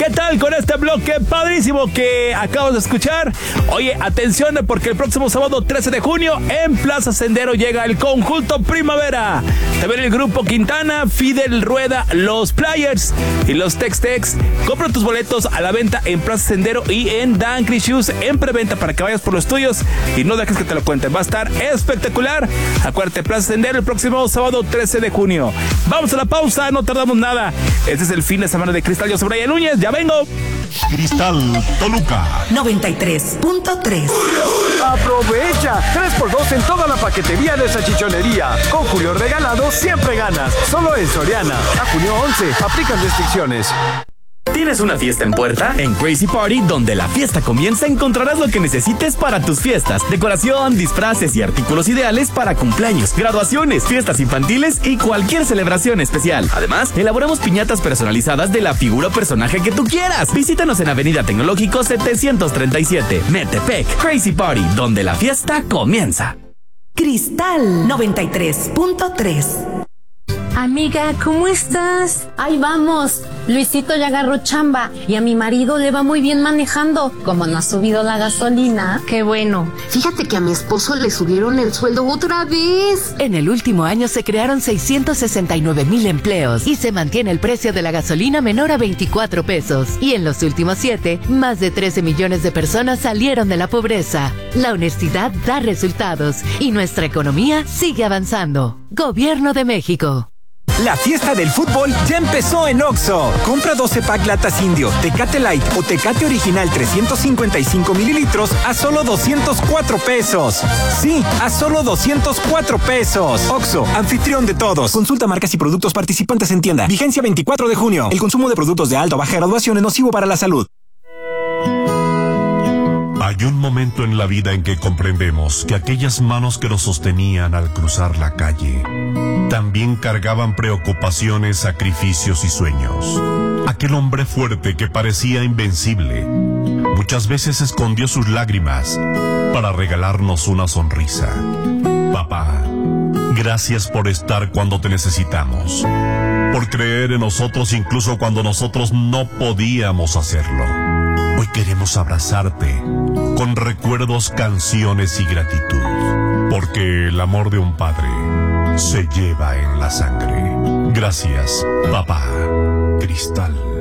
¿Qué tal con este bloque padrísimo que acabas de escuchar? Oye, atención porque el próximo sábado 13 de junio en Plaza Sendero llega el conjunto Primavera. También el grupo Quintana, Fidel Rueda, los Players y los Tex-Tex. Compra tus boletos a la venta en Plaza Sendero y en Dankri Shoes en preventa para que vayas por los tuyos y no dejes que te lo cuenten. Va a estar espectacular. Acuérdate, Plaza Sendero el próximo sábado 13 de junio. Vamos a la pausa, no tardamos nada. Este es el fin de semana de Cristal. Yo soy Brian Núñez, ya vengo. Cristal Toluca 93.3. Aprovecha 3x2 en toda la paquetería de salchichonería. Con Julio Regalado siempre ganas. Solo en Soriana. A junio 11. Aplican restricciones. ¿Tienes una fiesta en puerta? En Crazy Party, donde la fiesta comienza, encontrarás lo que necesites para tus fiestas. Decoración, disfraces y artículos ideales para cumpleaños, graduaciones, fiestas infantiles y cualquier celebración especial. Además, elaboramos piñatas personalizadas de la figura o personaje que tú quieras. Visítanos en Avenida Tecnológico 737, Metepec. Crazy Party, donde la fiesta comienza. Cristal 93.3. Amiga, ¿cómo estás? Ahí vamos. Luisito ya agarró chamba y a mi marido le va muy bien manejando. Como no ha subido la gasolina. Qué bueno. Fíjate que a mi esposo le subieron el sueldo otra vez. En el último año se crearon 669,000 empleos y se mantiene el precio de la gasolina menor a 24 pesos. Y en los últimos 7, más de 13 millones de personas salieron de la pobreza. La honestidad da resultados y nuestra economía sigue avanzando. Gobierno de México. La fiesta del fútbol ya empezó en Oxxo. Compra 12 pack latas Indio, Tecate Light o Tecate Original 355 mililitros a solo 204 pesos. Sí, a solo 204 pesos. Oxxo, anfitrión de todos. Consulta marcas y productos participantes en tienda. Vigencia 24 de junio. El consumo de productos de alta o baja graduación es nocivo para la salud. Hay un momento en la vida en que comprendemos que aquellas manos que nos sostenían al cruzar la calle también cargaban preocupaciones, sacrificios y sueños. Aquel hombre fuerte que parecía invencible muchas veces escondió sus lágrimas para regalarnos una sonrisa. Papá, gracias por estar cuando te necesitamos, por creer en nosotros incluso cuando nosotros no podíamos hacerlo. Hoy queremos abrazarte con recuerdos, canciones y gratitud, porque el amor de un padre se lleva en la sangre. Gracias, papá. Cristal.